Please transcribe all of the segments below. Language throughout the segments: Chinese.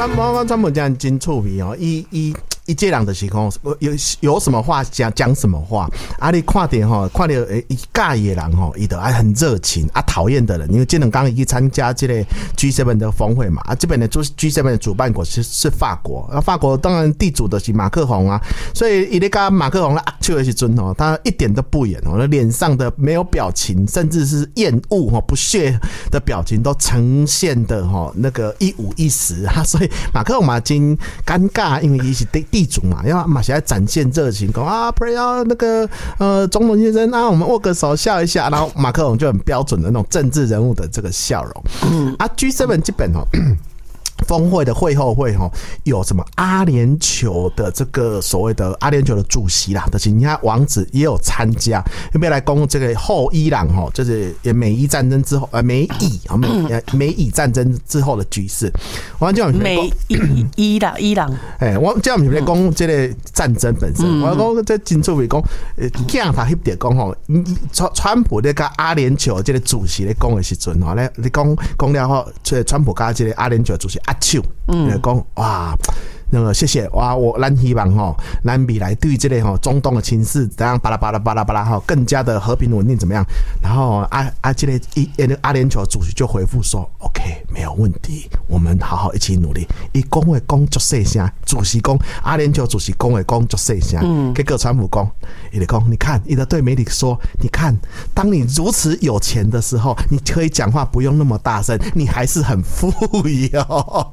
川普这样真趣味哦，一这人就是讲有什么话讲什么话啊！你看到伊介意的人吼，伊就很热情啊，讨厌的人，因为这两刚已经参加这个 G7 的峰会嘛啊，这边的 G7 的主办国是法国，啊，法国当然地主的是马克宏啊，所以伊咧跟马克宏咧握手的时阵哦，他一点都不演哦，脸上的没有表情，甚至是厌恶不屑的表情都呈现的那个一五一十啊，所以马克宏嘛真尴尬，因为伊是地主嘛，要马来展现热情，讲啊 ，pray 啊那个总统先生啊，我们握个手笑一下，然后马克龙就很标准的那种政治人物的这个笑容。啊 ，G7 基本峰会的会后会有什么阿联酋的这个所谓的阿联酋的主席啦，就是你看王子也有参加，有没有来攻这个后伊朗就是美伊战争之后美伊战争之后的局势。我叫美伊朗， 我叫我们来攻这个战争本身。我讲这真趣味讲，讲他翕点讲川普咧跟阿联酋这个主席咧讲的时阵咧，你讲了后，川普跟这个阿联酋主席握手，讲哇，那个谢谢哇，咱希望咱未来对这个中东的情势怎样巴拉巴拉巴拉巴拉更加的和平稳定怎么样？然后这个阿联酋主席就回复说 ，OK， 没有问题，我们好好一起努力。伊讲话讲足细声，主席讲阿联酋主席讲话讲足细声，结果川普讲，伊就讲，你看，伊就对媒体说，你看，当你如此有钱的时候，你可以讲话不用那么大声，你还是很富有。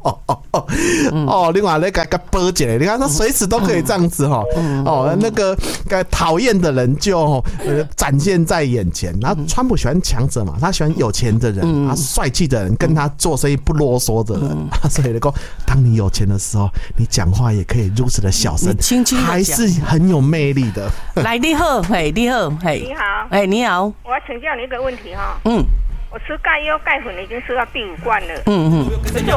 另外那个波姐，你看他随时都可以这样子那个讨厌的人就展现在眼前。然后川普喜欢强者嘛，他喜欢有钱的人，他帅气的人，跟他做生意不啰嗦的人。所以说，当你有钱的时候，你讲话也可以如此的小声，还是很有魅力的。 来，你好，你好， 你好， 你好， 我要请教你一个问题哈。我吃钙优钙粉已经吃到第5罐了。可是